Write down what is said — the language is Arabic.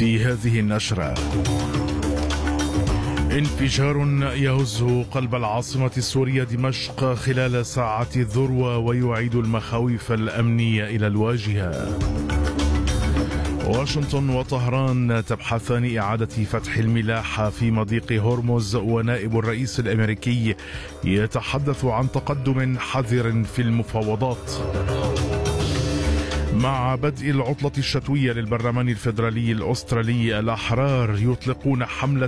في هذه النشرة: انفجار يهز قلب العاصمة السورية دمشق خلال ساعات الذروة ويعيد المخاوف الأمنية إلى الواجهة. واشنطن وطهران تبحثان إعادة فتح الملاحة في مضيق هرمز، ونائب الرئيس الأمريكي يتحدث عن تقدم حذر في المفاوضات. مع بدء العطلة الشتوية للبرلمان الفيدرالي الأسترالي، الأحرار يطلقون حملة